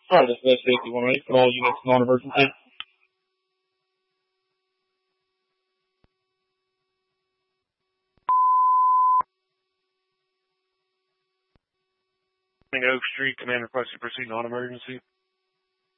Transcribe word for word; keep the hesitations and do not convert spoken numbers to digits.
Alright, this is safety one eight for all units non-emergency. Oak Street, command requested proceed non-emergency.